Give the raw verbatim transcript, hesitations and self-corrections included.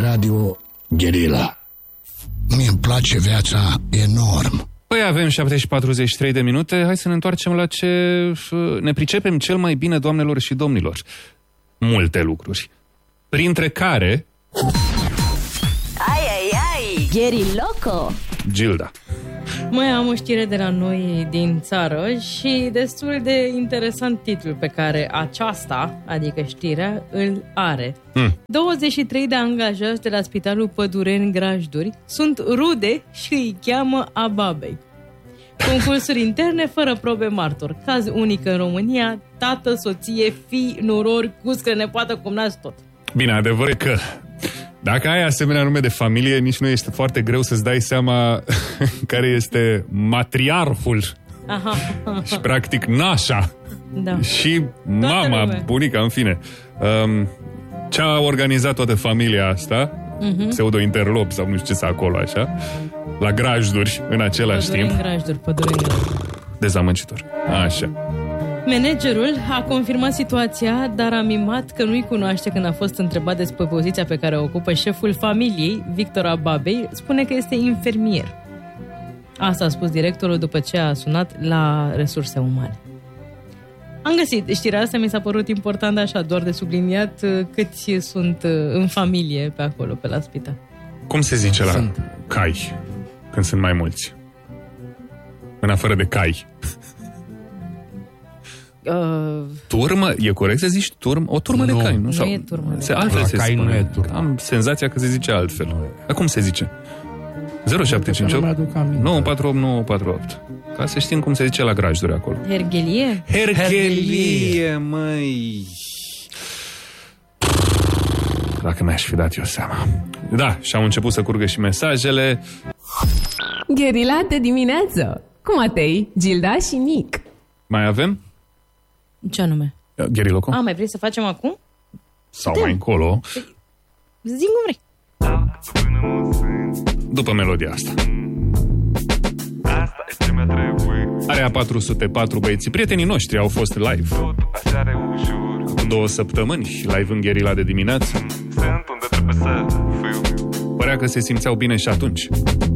radio Guerilla. Mie îmi place viața enorm. Păi avem șapte și patruzeci și trei de minute, hai să ne întoarcem la ce ne pricepem cel mai bine, doamnelor și domnilor. Multe lucruri. Printre care... Ai, ai, ai! Gheriloco! Gilda. Mai am o știre de la noi din țară și destul de interesant titlul pe care aceasta, adică știrea, îl are. Mm. douăzeci și trei de angajați de la Spitalul Pădureni Grajduri sunt rude și îi cheamă a babei. Concursuri interne fără probe martor. Caz unic în România, tată, soție, fii, nurori, cuscre, nepoată, cumnați, tot. Bine, adevărul e că dacă ai asemenea nume de familie, nici nu este foarte greu să-ți dai seama care este matriarhul. Aha. Și practic nașa. Da. Și mama, bunica, în fine. Um, ce a organizat toată familia asta, uh-huh. pseudo-interlop sau nu știu ce s-a acolo așa, la Grajduri în același Pădureni timp. Grajduri, Pădureni Grajduri. Dezamăgitor. Așa. Managerul a confirmat situația, dar a mimat că nu-i cunoaște când a fost întrebat despre poziția pe care o ocupă șeful familiei, Victor Ababei, spune că este infermier. Asta a spus directorul după ce a sunat la resurse umane. Am găsit, știrea asta mi s-a părut important așa, doar de subliniat câți sunt în familie pe acolo, pe la spital. Cum se zice la sunt. Cai, când sunt mai mulți? În afară de cai. Uh... Turmă? E corect să zici turmă? O turmă nu, de cai, nu? Nu Sau, e turmă. Se, altfel la se cai spune. Nu e turmă. Am senzația că se zice altfel. Acum se zice? zero șapte cinci opt nouă patru opt nouă patru opt. Ca să știm cum se zice la Grajduri acolo. Herghelie? Herghelie, măi! Dacă mi-aș fi dat eu seama. Da, și au început să curgă și mesajele. Guerilla de dimineață! Cu Matei, Gilda și Nic. Mai avem? Ce anume? Gheriloco? A, mai vrei să facem acum? Sau Putem. Mai încolo? Zi cum vrei. După melodia asta. Are A patru sute patru băieții. Prietenii noștri au fost live cu două săptămâni live în Guerilla de dimineață. Părea că se simțeau bine și atunci.